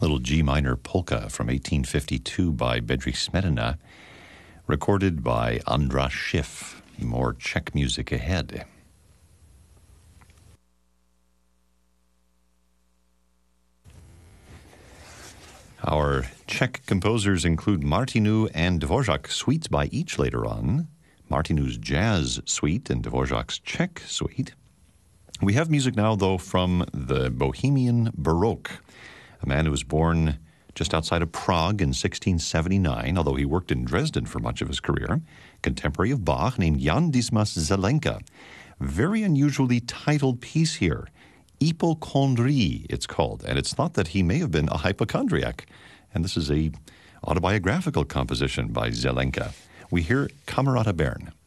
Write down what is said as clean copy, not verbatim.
Little G minor polka from 1852 by Bedřich Smetana, recorded by András Schiff. More Czech music ahead. Our Czech composers include Martinu and Dvořák suites by each later on. Martinu's jazz suite and Dvořák's Czech suite. We have music now, though, from the Bohemian Baroque, a man who was born just outside of Prague in 1679, although he worked in Dresden for much of his career, contemporary of Bach, named Jan Dismas Zelenka. Very unusually titled piece here, Hypochondrie, it's called, and it's thought that he may have been a hypochondriac, and this is a autobiographical composition by Zelenka. We hear Camerata Bern.